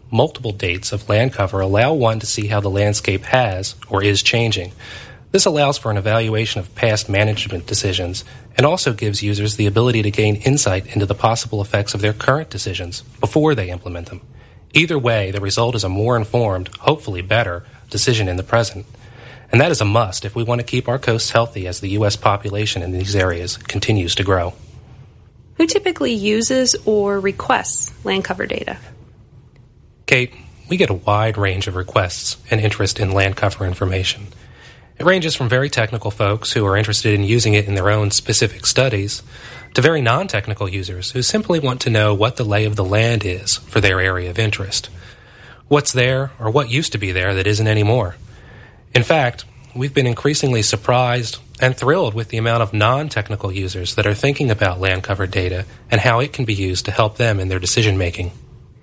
Multiple dates of land cover allow one to see how the landscape has or is changing. This allows for an evaluation of past management decisions and also gives users the ability to gain insight into the possible effects of their current decisions before they implement them. Either way, the result is a more informed, hopefully better, decision in the present. And that is a must if we want to keep our coasts healthy as the U.S. population in these areas continues to grow. Who typically uses or requests land cover data? Kate, we get a wide range of requests and interest in land cover information. It ranges from very technical folks who are interested in using it in their own specific studies to very non-technical users who simply want to know what the lay of the land is for their area of interest. What's there or what used to be there that isn't anymore. In fact, we've been increasingly surprised and thrilled with the amount of non-technical users that are thinking about land cover data and how it can be used to help them in their decision-making.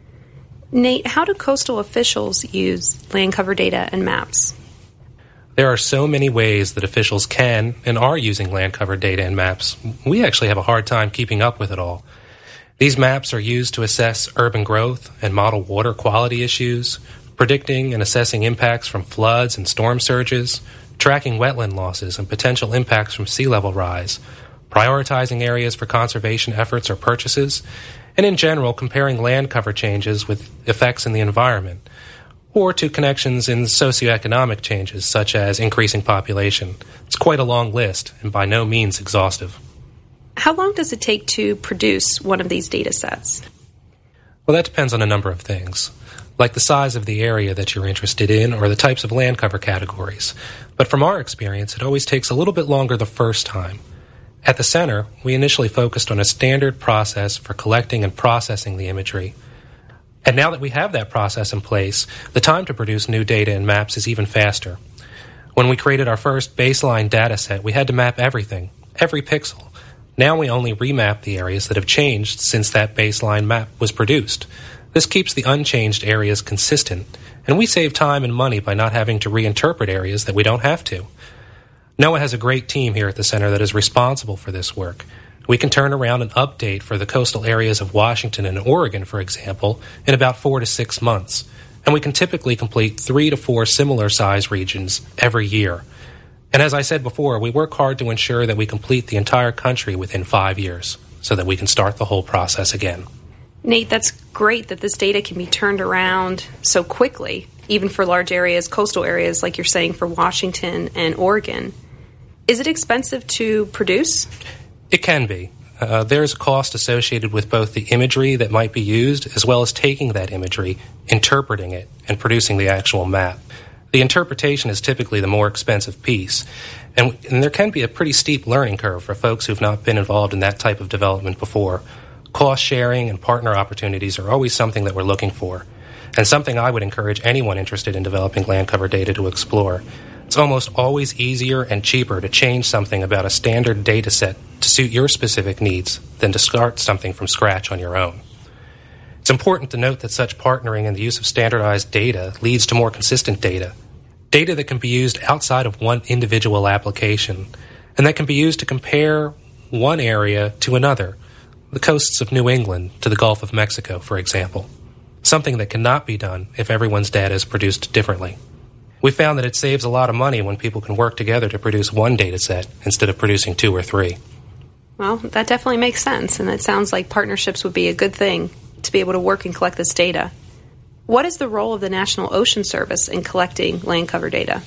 Nate, how do coastal officials use land cover data and maps? There are so many ways that officials can and are using land cover data and maps. We actually have a hard time keeping up with it all. These maps are used to assess urban growth and model water quality issues, predicting and assessing impacts from floods and storm surges, tracking wetland losses and potential impacts from sea level rise, prioritizing areas for conservation efforts or purchases, and in general comparing land cover changes with effects in the environment, or to connections in socioeconomic changes such as increasing population. It's quite a long list and by no means exhaustive. How long does it take to produce one of these data sets? Well, that depends on a number of things, like the size of the area that you're interested in or the types of land cover categories. But from our experience, it always takes a little bit longer the first time. At the center, we initially focused on a standard process for collecting and processing the imagery. And now that we have that process in place, the time to produce new data and maps is even faster. When we created our first baseline data set, we had to map everything, every pixel. Now we only remap the areas that have changed since that baseline map was produced. This keeps the unchanged areas consistent, and we save time and money by not having to reinterpret areas that we don't have to. NOAA has a great team here at the center that is responsible for this work. We can turn around an update for the coastal areas of Washington and Oregon, for example, in about 4 to 6 months, and we can typically complete 3 to 4 similar size regions every year. And as I said before, we work hard to ensure that we complete the entire country within 5 years so that we can start the whole process again. Nate, that's great that this data can be turned around so quickly, even for large areas, coastal areas, like you're saying, for Washington and Oregon. Is it expensive to produce? It can be. There's a cost associated with both the imagery that might be used as well as taking that imagery, interpreting it, and producing the actual map. The interpretation is typically the more expensive piece, and there can be a pretty steep learning curve for folks who've not been involved in that type of development before. Cost sharing and partner opportunities are always something that we're looking for, and something I would encourage anyone interested in developing land cover data to explore. It's almost always easier and cheaper to change something about a standard data set to suit your specific needs than to start something from scratch on your own. It's important to note that such partnering and the use of standardized data leads to more consistent data that can be used outside of one individual application, and that can be used to compare one area to another, the coasts of New England to the Gulf of Mexico, for example, something that cannot be done if everyone's data is produced differently. We found that it saves a lot of money when people can work together to produce one data set instead of producing 2 or 3. Well, that definitely makes sense, and it sounds like partnerships would be a good thing to be able to work and collect this data. What is the role of the National Ocean Service in collecting land cover data?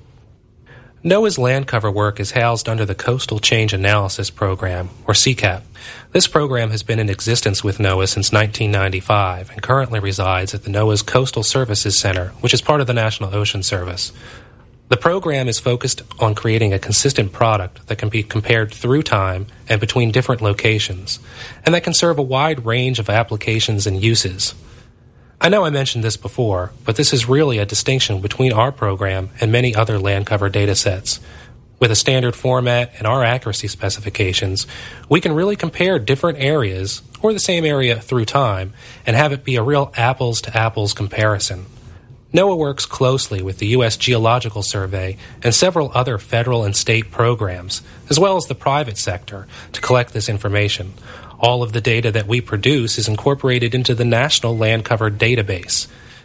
NOAA's land cover work is housed under the Coastal Change Analysis Program, or CCAP. This program has been in existence with NOAA since 1995 and currently resides at the NOAA's Coastal Services Center, which is part of the National Ocean Service. The program is focused on creating a consistent product that can be compared through time and between different locations, and that can serve a wide range of applications and uses. I know I mentioned this before, but this is really a distinction between our program and many other land cover data sets. With a standard format and our accuracy specifications, we can really compare different areas, or the same area through time, and have it be a real apples-to-apples comparison. NOAA works closely with the U.S. Geological Survey and several other federal and state programs, as well as the private sector, to collect this information. All of the data that we produce is incorporated into the National Land Cover Database.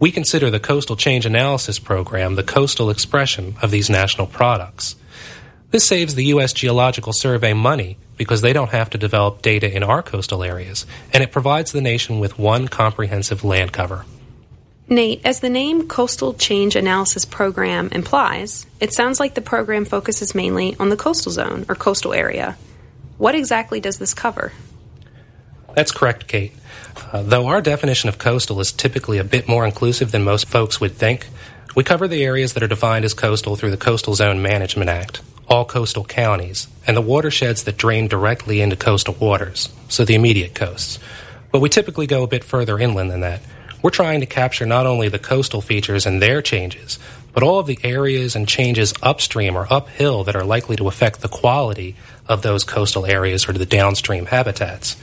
We consider the Coastal Change Analysis Program the coastal expression of these national products. This saves the U.S. Geological Survey money because they don't have to develop data in our coastal areas, and it provides the nation with one comprehensive land cover. Nate, as the name Coastal Change Analysis Program implies, it sounds like the program focuses mainly on the coastal zone or coastal area. What exactly does this cover? That's correct, Kate. Though our definition of coastal is typically a bit more inclusive than most folks would think, we cover the areas that are defined as coastal through the Coastal Zone Management Act, all coastal counties, and the watersheds that drain directly into coastal waters, so the immediate coasts. But we typically go a bit further inland than that. We're trying to capture not only the coastal features and their changes, but all of the areas and changes upstream or uphill that are likely to affect the quality of those coastal areas or the downstream habitats.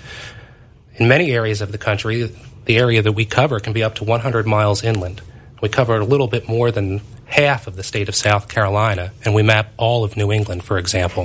In many areas of the country, the area that we cover can be up to 100 miles inland. We cover a little bit more than half of the state of South Carolina, and we map all of New England, for example.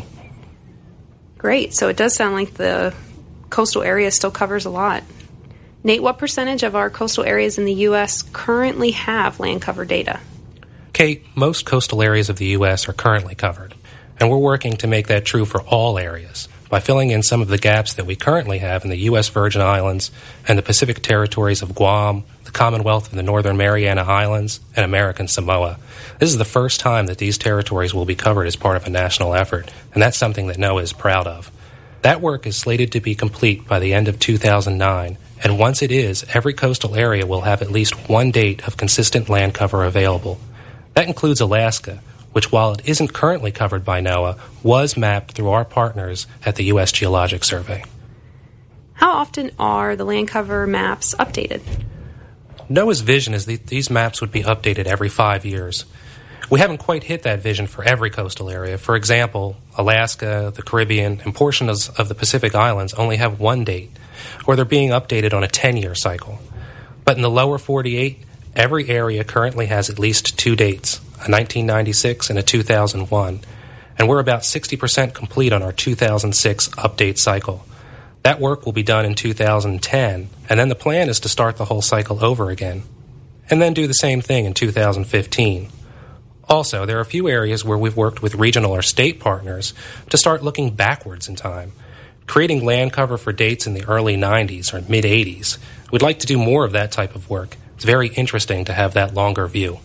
Great. So it does sound like the coastal area still covers a lot. Nate, what percentage of our coastal areas in the U.S. currently have land cover data? Kate, most coastal areas of the U.S. are currently covered, and we're working to make that true for all areas by filling in some of the gaps that we currently have in the U.S. Virgin Islands and the Pacific territories of Guam, the Commonwealth of the Northern Mariana Islands, and American Samoa. This is the first time that these territories will be covered as part of a national effort, and that's something that NOAA is proud of. That work is slated to be complete by the end of 2009, and once it is, every coastal area will have at least one date of consistent land cover available. That includes Alaska, which, while it isn't currently covered by NOAA, was mapped through our partners at the U.S. Geologic Survey. How often are the land cover maps updated? NOAA's vision is that these maps would be updated every 5 years. We haven't quite hit that vision for every coastal area. For example, Alaska, the Caribbean, and portions of the Pacific Islands only have one date, or they're being updated on a 10-year cycle. But in the lower 48, every area currently has at least two dates, a 1996 and a 2001, and we're about 60% complete on our 2006 update cycle. That work will be done in 2010, and then the plan is to start the whole cycle over again, and then do the same thing in 2015. Also, there are a few areas where we've worked with regional or state partners to start looking backwards in time, creating land cover for dates in the early 90s or mid-80s. We'd like to do more of that type of work. It's very interesting to have that longer view.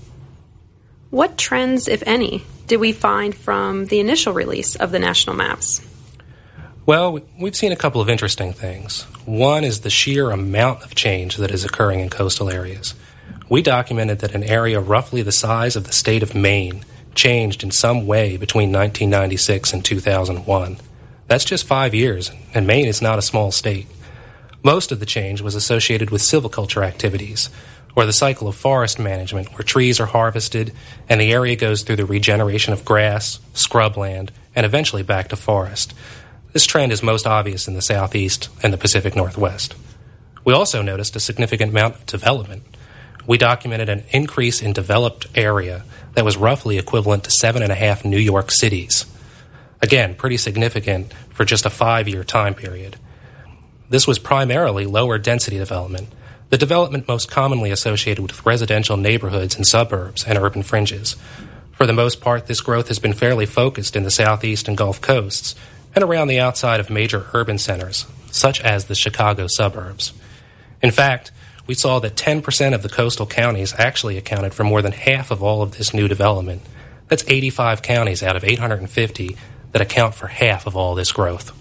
What trends, if any, did we find from the initial release of the national maps? Well, we've seen a couple of interesting things. One is the sheer amount of change that is occurring in coastal areas. We documented that an area roughly the size of the state of Maine changed in some way between 1996 and 2001. That's just 5 years, and Maine is not a small state. Most of the change was associated with silviculture activities, or the cycle of forest management, where trees are harvested and the area goes through the regeneration of grass, scrubland, and eventually back to forest. This trend is most obvious in the Southeast and the Pacific Northwest. We also noticed a significant amount of development. We documented an increase in developed area that was roughly equivalent to 7.5 New York cities. Again, pretty significant for just a 5-year time period. This was primarily lower density development, the development most commonly associated with residential neighborhoods and suburbs and urban fringes. For the most part, this growth has been fairly focused in the Southeast and Gulf coasts and around the outside of major urban centers, such as the Chicago suburbs. In fact, we saw that 10% of the coastal counties actually accounted for more than half of all of this new development. That's 85 counties out of 850 that account for half of all this growth.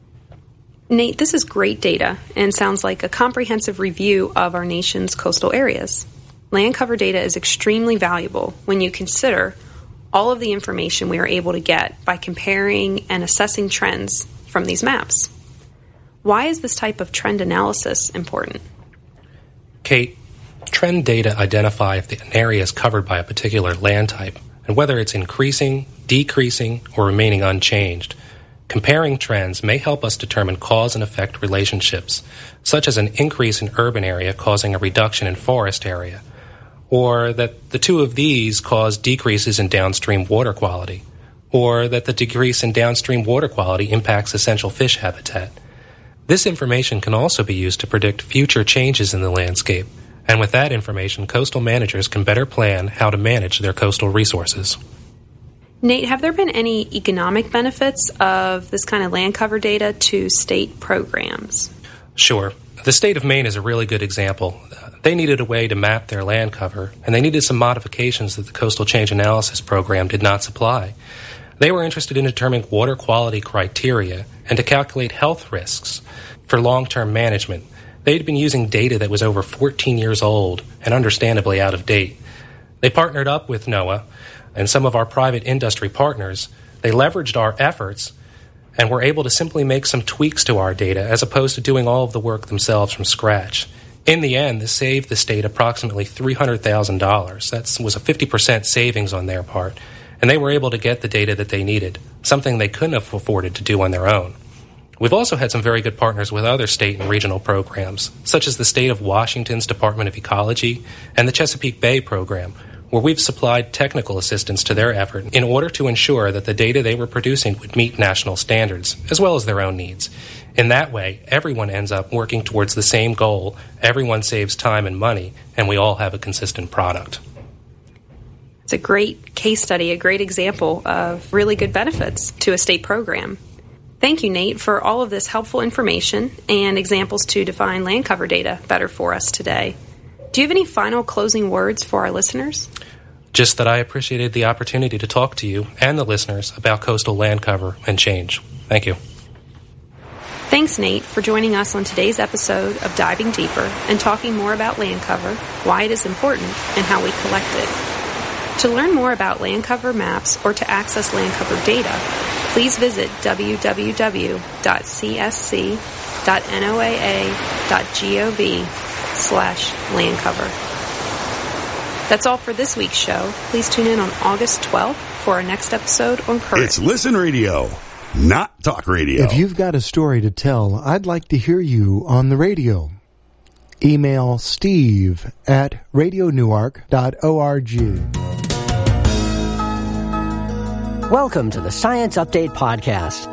Nate, this is great data and sounds like a comprehensive review of our nation's coastal areas. Land cover data is extremely valuable when you consider all of the information we are able to get by comparing and assessing trends from these maps. Why is this type of trend analysis important? Kate, trend data identify if an area is covered by a particular land type and whether it's increasing, decreasing, or remaining unchanged. Comparing trends may help us determine cause and effect relationships, such as an increase in urban area causing a reduction in forest area, or that the two of these cause decreases in downstream water quality, or that the decrease in downstream water quality impacts essential fish habitat. This information can also be used to predict future changes in the landscape, And with that information, coastal managers can better plan how to manage their coastal resources. Nate, have there been any economic benefits of this kind of land cover data to state programs? Sure. The state of Maine is a really good example. They needed a way to map their land cover, and they needed some modifications that the Coastal Change Analysis Program did not supply. They were interested in determining water quality criteria and to calculate health risks for long-term management. They'd been using data that was over 14 years old and understandably out of date. They partnered up with NOAA and some of our private industry partners. They leveraged our efforts and were able to simply make some tweaks to our data as opposed to doing all of the work themselves from scratch. In the end, this saved the state approximately $300,000. That was a 50% savings on their part, and they were able to get the data that they needed, something they couldn't have afforded to do on their own. We've also had some very good partners with other state and regional programs, such as the State of Washington's Department of Ecology and the Chesapeake Bay program, where we've supplied technical assistance to their effort in order to ensure that the data they were producing would meet national standards, as well as their own needs. In that way, everyone ends up working towards the same goal, everyone saves time and money, and we all have a consistent product. It's a great case study, a great example of really good benefits to a state program. Thank you, Nate, for all of this helpful information and examples to define land cover data better for us today. Do you have any final closing words for our listeners? Just that I appreciated the opportunity to talk to you and the listeners about coastal land cover and change. Thank you. Thanks, Nate, for joining us on today's episode of Diving Deeper and talking more about land cover, why it is important, and how we collect it. To learn more about land cover maps or to access land cover data, please visit www.csc.noaa.gov/landcover. That's all for this week's show. Please tune in on August 12th for our next episode on currents. It's Listen Radio, not talk radio. If you've got a story to tell, I'd like to hear you on the radio. Email steve@radionewark.org. Welcome to the Science Update Podcast.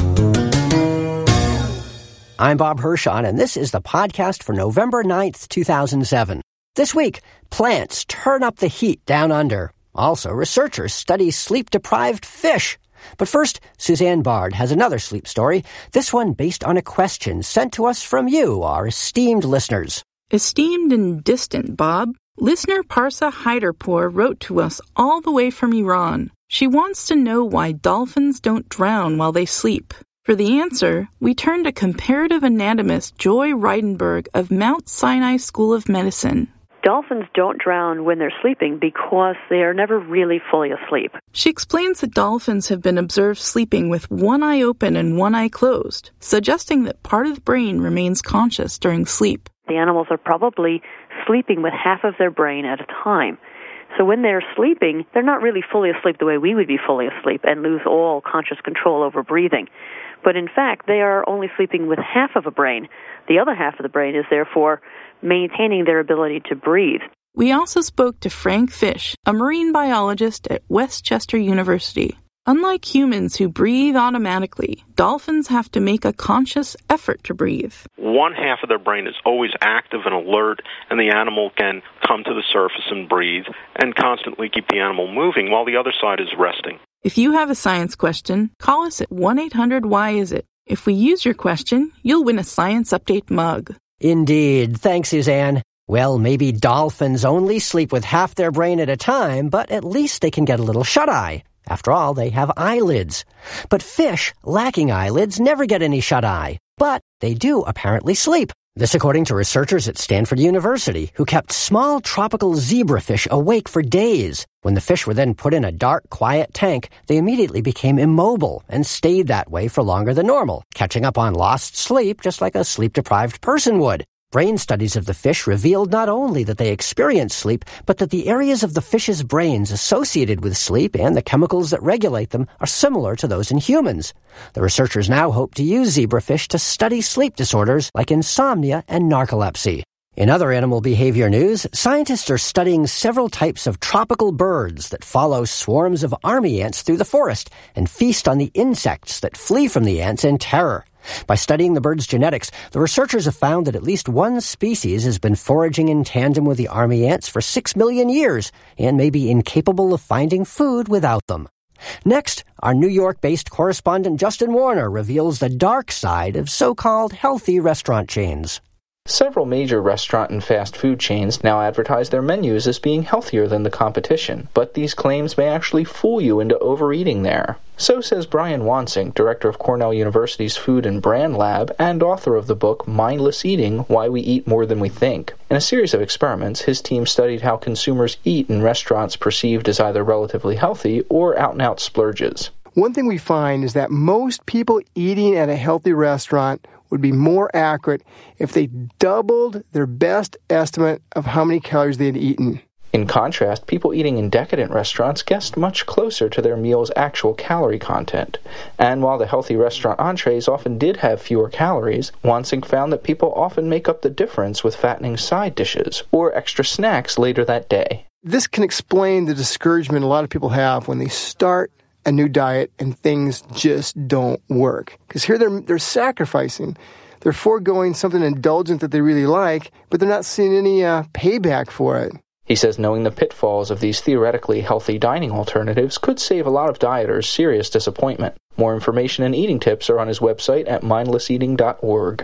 I'm Bob Hirschon, and this is the podcast for November 9th, 2007. This week, plants turn up the heat down under. Also, researchers study sleep-deprived fish. But first, Suzanne Bard has another sleep story, this one based on a question sent to us from you, our esteemed listeners. Esteemed and distant, Bob. Listener Parsa Hyderpour wrote to us all the way from Iran. She wants to know why dolphins don't drown while they sleep. For the answer, we turn to comparative anatomist Joy Reidenberg of Mount Sinai School of Medicine. Dolphins don't drown when they're sleeping because they are never really fully asleep. She explains that dolphins have been observed sleeping with one eye open and one eye closed, suggesting that part of the brain remains conscious during sleep. The animals are probably sleeping with half of their brain at a time. So when they're sleeping, they're not really fully asleep the way we would be fully asleep and lose all conscious control over breathing. But in fact, they are only sleeping with half of a brain. The other half of the brain is therefore maintaining their ability to breathe. We also spoke to Frank Fish, a marine biologist at Westchester University. Unlike humans who breathe automatically, dolphins have to make a conscious effort to breathe. One half of their brain is always active and alert, and the animal can come to the surface and breathe and constantly keep the animal moving while the other side is resting. If you have a science question, call us at 1-800-WHY-IS-IT. If we use your question, you'll win a Science Update mug. Indeed. Thanks, Suzanne. Well, maybe dolphins only sleep with half their brain at a time, but at least they can get a little shut-eye. After all, they have eyelids. But fish lacking eyelids never get any shut-eye. But they do apparently sleep. This according to researchers at Stanford University, who kept small tropical zebrafish awake for days. When the fish were then put in a dark, quiet tank, they immediately became immobile and stayed that way for longer than normal, catching up on lost sleep just like a sleep-deprived person would. Brain studies of the fish revealed not only that they experience sleep, but that the areas of the fish's brains associated with sleep and the chemicals that regulate them are similar to those in humans. The researchers now hope to use zebrafish to study sleep disorders like insomnia and narcolepsy. In other animal behavior news, scientists are studying several types of tropical birds that follow swarms of army ants through the forest and feast on the insects that flee from the ants in terror. By studying the bird's genetics, the researchers have found that at least one species has been foraging in tandem with the army ants for 6 million years and may be incapable of finding food without them. Next, our New York-based correspondent Justin Warner reveals the dark side of so-called healthy restaurant chains. Several major restaurant and fast food chains now advertise their menus as being healthier than the competition, but these claims may actually fool you into overeating there. So says Brian Wansink, director of Cornell University's Food and Brand Lab and author of the book Mindless Eating: Why We Eat More Than We Think. In a series of experiments, his team studied how consumers eat in restaurants perceived as either relatively healthy or out-and-out splurges. One thing we find is that most people eating at a healthy restaurant would be more accurate if they doubled their best estimate of how many calories they had eaten. In contrast, people eating in decadent restaurants guessed much closer to their meal's actual calorie content. And while the healthy restaurant entrees often did have fewer calories, Wansink found that people often make up the difference with fattening side dishes or extra snacks later that day. This can explain the discouragement a lot of people have when they start a new diet and things just don't work. Because here they're sacrificing. They're foregoing something indulgent that they really like, but they're not seeing any payback for it. He says knowing the pitfalls of these theoretically healthy dining alternatives could save a lot of dieters serious disappointment. More information and eating tips are on his website at mindlesseating.org.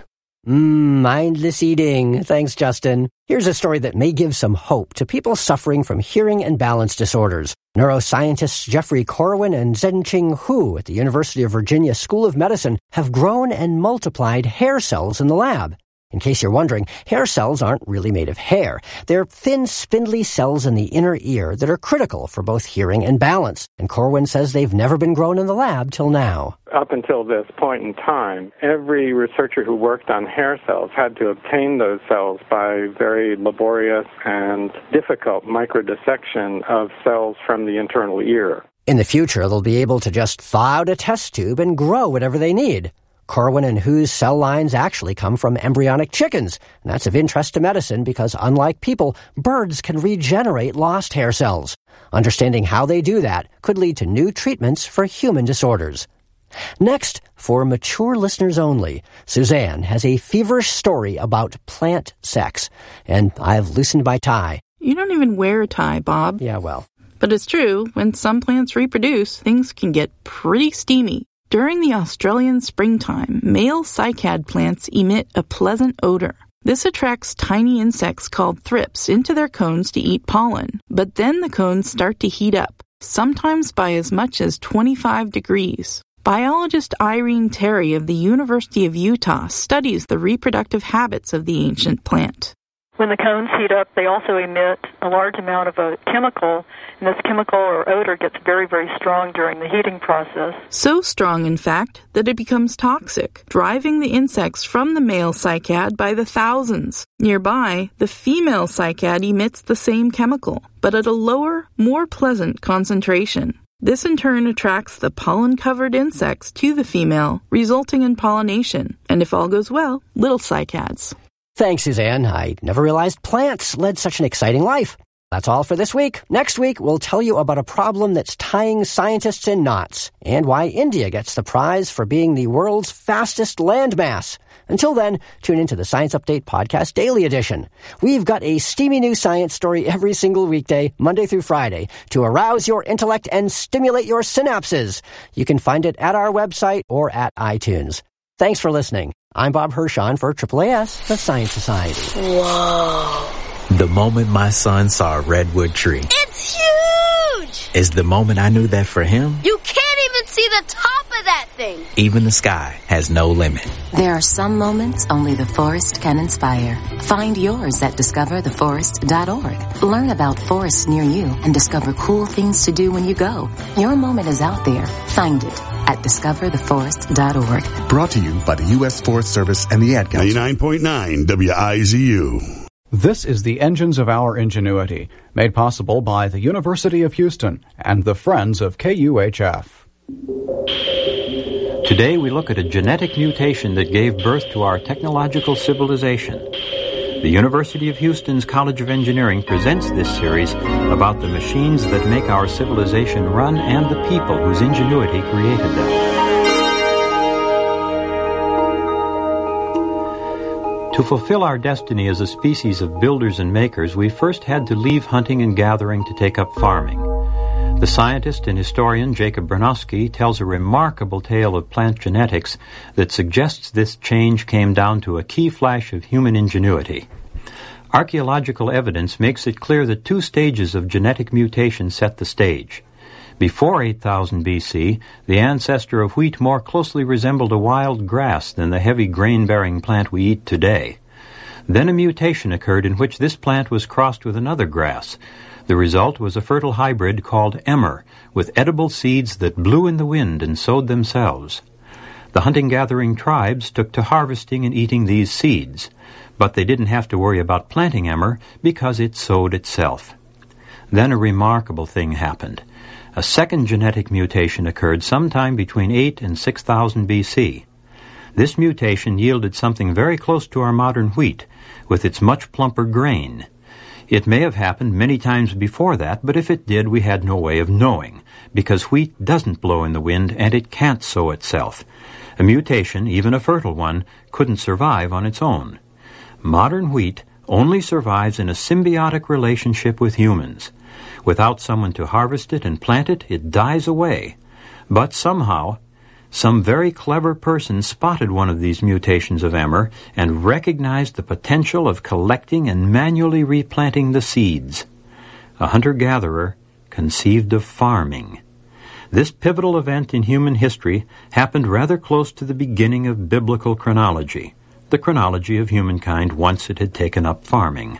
Mindless eating. Thanks, Justin. Here's a story that may give some hope to people suffering from hearing and balance disorders. Neuroscientists Jeffrey Corwin and Zhenqing Hu at the University of Virginia School of Medicine have grown and multiplied hair cells in the lab. In case you're wondering, hair cells aren't really made of hair. They're thin, spindly cells in the inner ear that are critical for both hearing and balance. And Corwin says they've never been grown in the lab till now. Up until this point in time, every researcher who worked on hair cells had to obtain those cells by very laborious and difficult microdissection of cells from the internal ear. In the future, they'll be able to just thaw out a test tube and grow whatever they need. Corwin and Hu's cell lines actually come from embryonic chickens, and that's of interest to medicine because, unlike people, birds can regenerate lost hair cells. Understanding how they do that could lead to new treatments for human disorders. Next, for mature listeners only, Suzanne has a feverish story about plant sex, and I've loosened my tie. You don't even wear a tie, Bob. Yeah, well. But it's true, when some plants reproduce, things can get pretty steamy. During the Australian springtime, male cycad plants emit a pleasant odor. This attracts tiny insects called thrips into their cones to eat pollen, but then the cones start to heat up, sometimes by as much as 25 degrees. Biologist Irene Terry of the University of Utah studies the reproductive habits of the ancient plant. When the cones heat up, they also emit a large amount of a chemical, and this chemical or odor gets very, very strong during the heating process. So strong, in fact, that it becomes toxic, driving the insects from the male cycad by the thousands. Nearby, the female cycad emits the same chemical, but at a lower, more pleasant concentration. This in turn attracts the pollen-covered insects to the female, resulting in pollination, and if all goes well, little cycads. Thanks, Suzanne. I never realized plants led such an exciting life. That's all for this week. Next week, we'll tell you about a problem that's tying scientists in knots and why India gets the prize for being the world's fastest landmass. Until then, tune into the Science Update Podcast Daily Edition. We've got a steamy new science story every single weekday, Monday through Friday, to arouse your intellect and stimulate your synapses. You can find it at our website or at iTunes. Thanks for listening. I'm Bob Hirschon for AAAS, the Science Society. Whoa. The moment my son saw a redwood tree. It's huge! Is the moment I knew that for him. You can't even see the top of that thing. Even the sky has no limit. There are some moments only the forest can inspire. Find yours at discovertheforest.org. Learn about forests near you and discover cool things to do when you go. Your moment is out there. Find it at discovertheforest.org. Brought to you by the U.S. Forest Service and the Ad Council. 99.9 WIZU. This is the Engines of Our Ingenuity, made possible by the University of Houston and the Friends of KUHF. Today we look at a genetic mutation that gave birth to our technological civilization. The University of Houston's College of Engineering presents this series about the machines that make our civilization run and the people whose ingenuity created them. To fulfill our destiny as a species of builders and makers, we first had to leave hunting and gathering to take up farming. The scientist and historian Jacob Bronowski tells a remarkable tale of plant genetics that suggests this change came down to a key flash of human ingenuity. Archaeological evidence makes it clear that two stages of genetic mutation set the stage. Before 8000 BC, the ancestor of wheat more closely resembled a wild grass than the heavy grain-bearing plant we eat today. Then a mutation occurred in which this plant was crossed with another grass. The result was a fertile hybrid called emmer, with edible seeds that blew in the wind and sowed themselves. The hunting-gathering tribes took to harvesting and eating these seeds, but they didn't have to worry about planting emmer because it sowed itself. Then a remarkable thing happened. A second genetic mutation occurred sometime between 8 and 6000 BC. This mutation yielded something very close to our modern wheat, with its much plumper grain. It may have happened many times before that, but if it did, we had no way of knowing, because wheat doesn't blow in the wind and it can't sow itself. A mutation, even a fertile one, couldn't survive on its own. Modern wheat only survives in a symbiotic relationship with humans. Without someone to harvest it and plant it, it dies away. But somehow, some very clever person spotted one of these mutations of emmer and recognized the potential of collecting and manually replanting the seeds. A hunter-gatherer conceived of farming. This pivotal event in human history happened rather close to the beginning of biblical chronology, the chronology of humankind once it had taken up farming.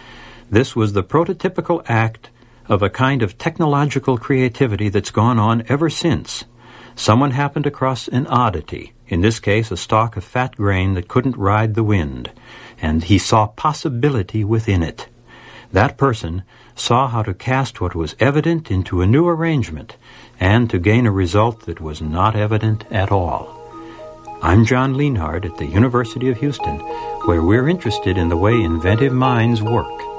This was the prototypical act of a kind of technological creativity that's gone on ever since. Someone happened across an oddity, in this case a stalk of fat grain that couldn't ride the wind, and he saw possibility within it. That person saw how to cast what was evident into a new arrangement, and to gain a result that was not evident at all. I'm John Lienhard at the University of Houston, where we're interested in the way inventive minds work.